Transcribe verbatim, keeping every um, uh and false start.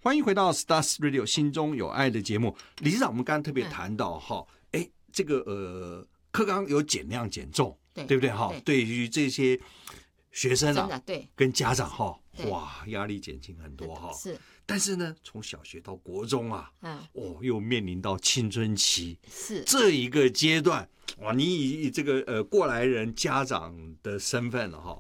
欢迎回到 Stars Radio 心中有爱的节目。理事长，我们刚刚特别谈到哈，哎、嗯，这个呃，课纲有减量减重，对对不对哈？对于这些学生啊，对，跟家长哈，哇，压力减轻很多哈。是，但是呢，从小学到国中啊，嗯，哦，又面临到青春期，是这一个阶段，哇，你以这个呃过来人家长的身份哈，